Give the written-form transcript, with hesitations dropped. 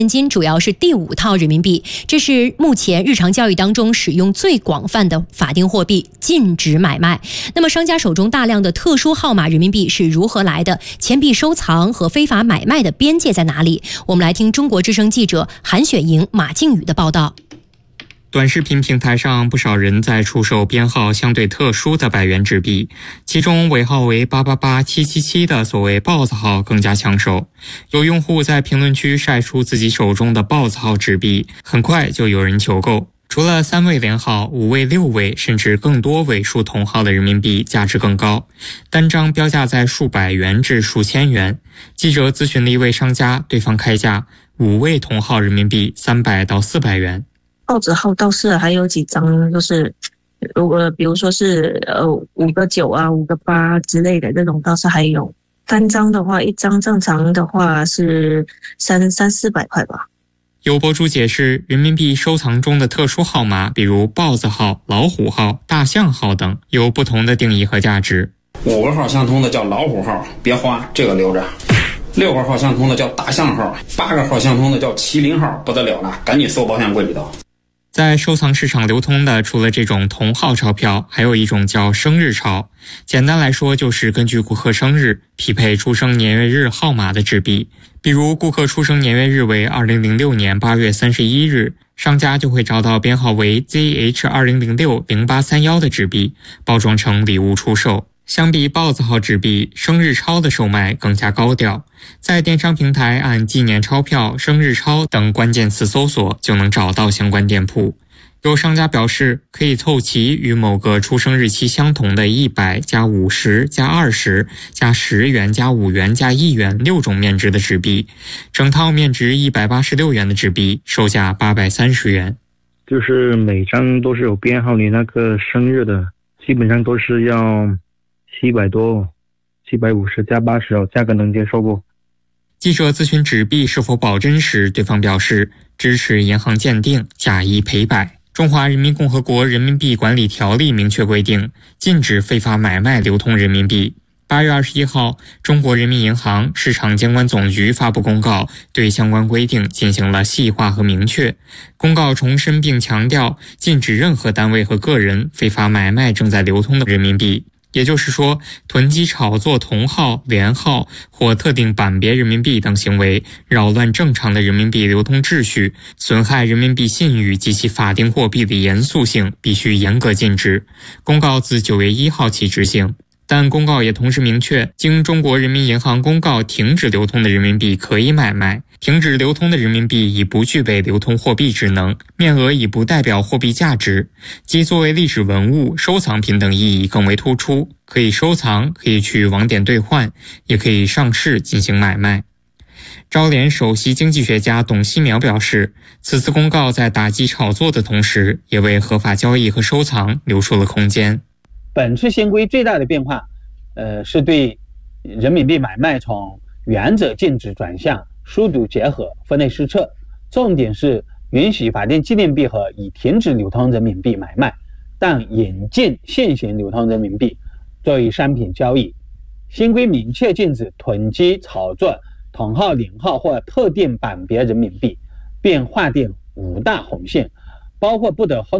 现金主要是第5套人民币，这是目前日常交易当中使用最广泛的法定货币，禁止买卖。那么商家手中大量的特殊号码人民币是如何来的？钱币收藏和非法买卖的边界在哪里？我们来听中国之声记者韩雪莹、马静宇的报道。 短视频平台上不少人在出售编号相对特殊的100元纸币，其中尾号为888777的所谓豹子号更加抢手。有用户在评论区晒出自己手中的豹子号纸币，很快就有人求购。除了3位连号、5位、6位甚至更多位数同号的人民币价值更高，单张标价在数百元至数千元。记者咨询了一位商家，对方开价5位同号人民币300到400元。 报纸号倒是还有几张，就是如果比如说是5个9啊、5个8之类的这种倒是还有。单张的话，一张正常的话是300-400块吧。 有博主解释，人民币收藏中的特殊号码，比如豹子号、老虎号、大象号等，有不同的定义和价值。 5个号相通的叫老虎号，别花，这个留着。6个号相通的叫大象号，8个号相通的叫麒麟号，不得了了，赶紧搜保险柜里头。 在收藏市场流通的，除了这种同号钞票，还有一种叫生日钞。简单来说，就是根据顾客生日匹配出生年月日号码的纸币。比如顾客出生年月日为2006年8月31日，商家就会找到编号为 ZH20060831 的纸币，包装成礼物出售。相比豹子号纸币，生日钞的售卖更加高调。在电商平台按纪念钞票、生日钞等关键词搜索，就能找到相关店铺。有商家表示，可以凑齐与某个出生日期相同的100加50加20加10元加5元加1元6种面值的纸币，整套面值186元的纸币售价830元。 就是每张都是有编号你那个生日的，基本上都是要700多，750加80，价格能接受不？ 记者咨询纸币是否保真时，对方表示支持银行鉴定，假一赔百。中华人民共和国人民币管理条例明确规定，禁止非法买卖流通人民币。8月21号，中国人民银行市场监管总局发布公告，对相关规定进行了细化和明确。公告重申并强调，禁止任何单位和个人非法买卖正在流通的人民币。也就是说，囤积炒作同号、连号或特定版别人民币等行为，扰乱正常的人民币流通秩序，损害人民币信誉及其法定货币的严肃性，必须严格禁止。公告自9月1号起执行。但公告也同时明确，经中国人民银行公告停止流通的人民币可以买卖，停止流通的人民币已不具备流通货币职能，面额已不代表货币价值，即作为历史文物、收藏品等意义更为突出，可以收藏，可以去网点兑换，也可以上市进行买卖。招联首席经济学家董希苗表示，此次公告在打击炒作的同时，也为合法交易和收藏留出了空间。 本次新规最大的变化，是对人民币买卖从原则禁止转向疏导结合、分类施策，重点是允许法定纪念币和已停止流通人民币买卖，但引进现行流通人民币作为商品交易。新规明确禁止囤积炒作同号、连号或特定版别人民币，并划定5大红线，包括不得